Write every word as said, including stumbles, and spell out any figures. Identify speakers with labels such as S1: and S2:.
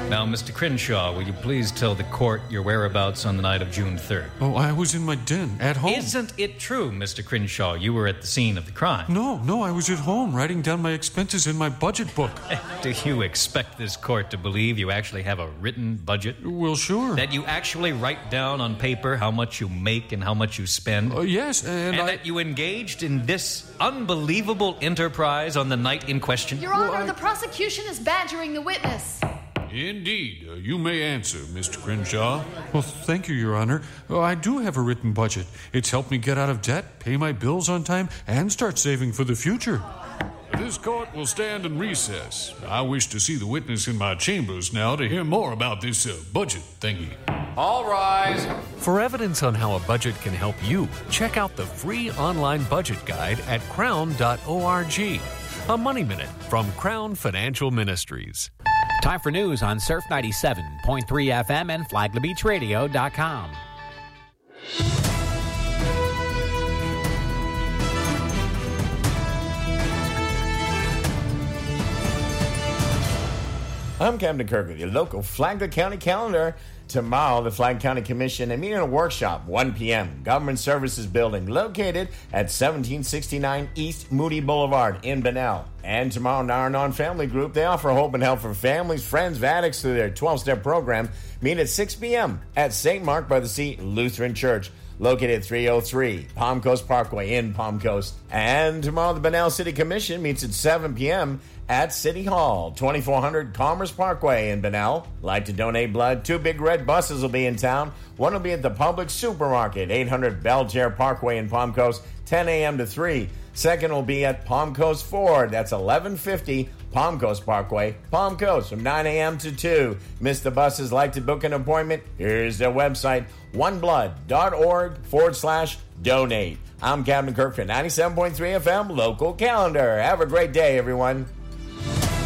S1: Now, Mister Crenshaw, will you please tell the court your whereabouts on the night of June third?
S2: Oh, I was in my den, at home.
S1: Isn't it true, Mister Crenshaw, you were at the scene of the crime?
S2: No, no, I was at home, writing down my expenses in my budget book.
S1: Do you expect this court to believe you actually have a written budget?
S2: Well, sure.
S1: That you actually write down on paper how much you make and how much you spend?
S2: Uh, yes, and,
S1: And
S2: I...
S1: that you engaged in this unbelievable enterprise on the night in question?
S3: Your Honor,
S2: Well, I-
S3: the prosecution is badgering the witness.
S4: Indeed. Uh, you may answer, Mister Crenshaw.
S2: Well, thank you, Your Honor. Oh, I do have a written budget. It's helped me get out of debt, pay my bills on time, and start saving for the future.
S4: This court will stand in recess. I wish to see the witness in my chambers now to hear more about this uh, budget thingy.
S5: All rise.
S6: For evidence on how a budget can help you, check out the free online budget guide at crown dot org. A Money Minute from Crown Financial Ministries.
S5: Time for news on Surf ninety-seven point three F M and Flagler Beach Radio dot com.
S7: I'm Captain Kirk with your local Flagler County calendar. Tomorrow, the Flagler County Commission is meeting a workshop, one p.m. Government Services Building, located at seventeen sixty-nine East Moody Boulevard in Bunnell. And tomorrow, Naranon Family Group, they offer hope and help for families, friends of addicts through their twelve-step program. Meet at six p.m. at Saint Mark by the Sea Lutheran Church, located at three oh three Palm Coast Parkway in Palm Coast. And tomorrow, the Bunnell City Commission meets at seven p.m. at City Hall, twenty-four hundred Commerce Parkway in Bunnell. Like to donate blood? Two big red buses will be in town. One will be at the Public Supermarket, eight hundred Belchair Parkway in Palm Coast, ten a.m. to three. Second will be at Palm Coast Ford. That's eleven fifty Palm Coast Parkway, Palm Coast, from nine a.m. to two. Miss the buses, like to book an appointment? Here's their website, oneblood.org forward slash donate. I'm Captain Kirk for ninety-seven point three F M Local Calendar. Have a great day, everyone.